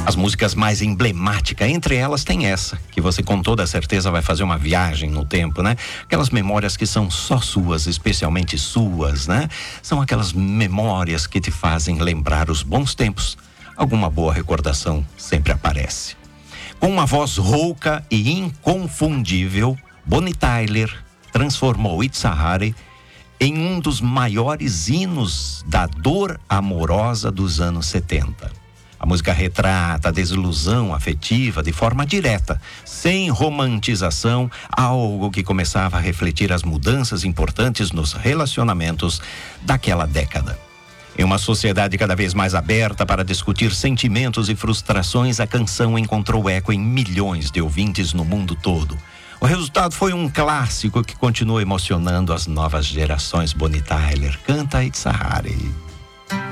As músicas mais emblemáticas, entre elas tem essa, que você com toda certeza vai fazer uma viagem no tempo, né? Aquelas memórias que são só suas, especialmente suas, né? São aquelas memórias que te fazem lembrar os bons tempos. Alguma boa recordação sempre aparece. Com uma voz rouca e inconfundível, Bonnie Tyler transformou It's a Hurry em um dos maiores hinos da dor amorosa dos anos 70. A música retrata a desilusão afetiva de forma direta, sem romantização, algo que começava a refletir as mudanças importantes nos relacionamentos daquela década. Em uma sociedade cada vez mais aberta para discutir sentimentos e frustrações, a canção encontrou eco em milhões de ouvintes no mundo todo. O resultado foi um clássico que continua emocionando as novas gerações. Bonnie Tyler canta It's a Hurry.